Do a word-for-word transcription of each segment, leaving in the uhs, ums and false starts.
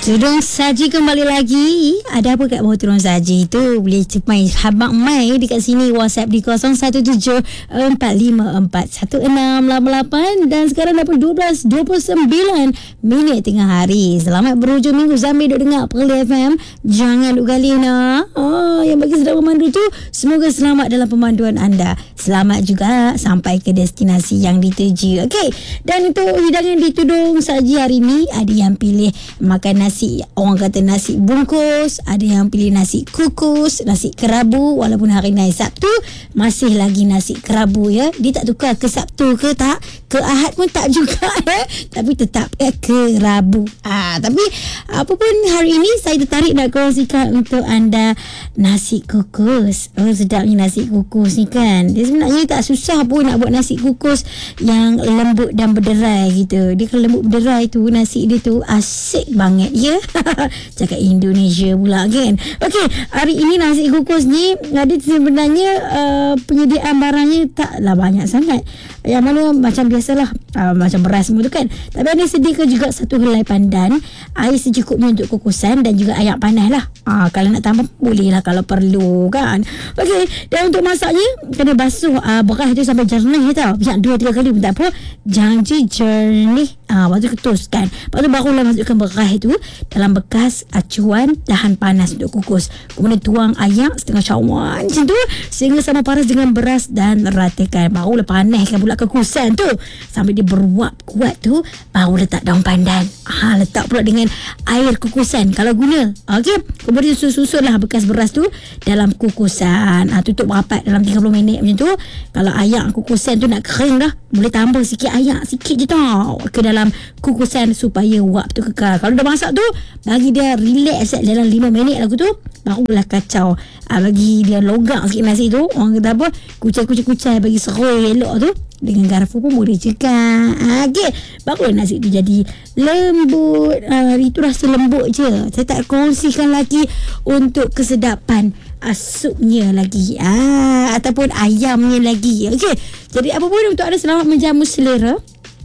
Tudung Saji kembali lagi. Ada apa kat bawah Tudung Saji tu? Boleh main habang mai dekat sini. WhatsApp di kosong satu tujuh empat lima empat satu enam lapan lapan. Dan sekarang dah pun dua belas dua puluh sembilan minit tengah hari. Selamat berhujung minggu. Zambi duk dengar Perli F M. Jangan duk galina. Oh, yang bagi sedang pemandu tu, semoga selamat dalam pemanduan anda. Selamat juga sampai ke destinasi yang dituju. Okey. Dan untuk hidangan di Tudung Saji hari ni, ada yang pilih makan nasi, orang kata nasi bungkus, ada yang pilih nasi kukus, nasi kerabu. Walaupun hari ni Sabtu, masih lagi nasi kerabu ya. Dia tak tukar ke Sabtu ke tak, ke Ahad pun tak juga ya. Tapi tetap eh, kerabu. Ah, tapi apapun hari ini saya tertarik nak kongsikan untuk anda nasi kukus. Oh, sedapnya nasi kukus ni kan. Dia sebenarnya tak susah pun nak buat nasi kukus yang lembut dan berderai gitu. Dia kalau lembut berderai tu, nasi dia tu asyik banget ya. Cakap Indonesia pula kan. Okey, hari ini nasi kukus ni ada sebenarnya uh, penyediaan barangnya taklah banyak sangat. Yang mana macam biasalah, uh, macam beras semua tu kan. Tapi ada sediakan juga satu helai pandan, air secukupnya untuk kukusan dan juga air panas lah. Uh, kalau nak tambah boleh lah kalau perlu kan. Okey, dan untuk masaknya kena basuh uh, beras tu sampai jernih tau. Biar dua tiga kali pun tak apa. Jangan jernih. Ah, lepas tu ketuskan. Lepas tu barulah masukkan beras itu dalam bekas acuan tahan panas untuk kukus. Kemudian tuang air setengah cawan macam tu sehingga sama paras dengan beras dan ratakan. Barulah panaskan pula kukusan tu sampai dia beruap kuat tu. Baru letak daun pandan. Ah, letak pula dengan air kukusan kalau guna. Okey. Kemudian susun-susun lah bekas beras tu dalam kukusan. Ah, tutup rapat dalam tiga puluh minit macam tu. Kalau air kukusan tu nak kering dah, boleh tambah sikit air, sikit je tau ke dalam kukusan supaya wap tu kekal. Kalau dah masak tu, bagi dia relax dalam lima minit lagu tu, barulah kacau. Ah, bagi dia logak sikit nasi tu. Orang kata apa, kucai-kucai-kucai bagi seroi elok tu. Dengan garpu pun boleh juga. Ah, okay. Barulah nasi tu jadi lembut. Ah, itu rasa lembut je. Saya tak kongsikan lagi untuk kesedapan ah, supnya lagi. Ah, ataupun ayamnya lagi. Okey. Jadi apa pun untuk anda selamat menjamu selera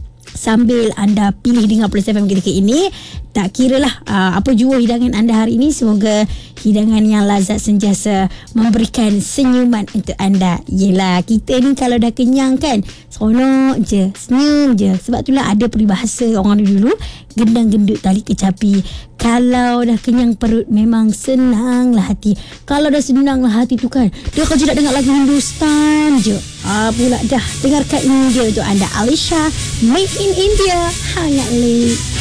sambil anda pilih dengar Plus F M ketika ini. Tak kira lah uh, apa jua hidangan anda hari ini. Semoga hidangan yang lazat sentiasa memberikan senyuman untuk anda. Yelah, kita ni kalau dah kenyang kan, seronok je, senyum je. Sebab itulah ada peribahasa orang dulu, gendang gendut tali kecapi. Kalau dah kenyang perut memang senanglah hati. Kalau dah senanglah hati tu kan, dia akan tidak dengar lagu Hindustan je. Ah, pula dah dengarkan ini dia untuk anda. Alisha, Made in India, hangat leh.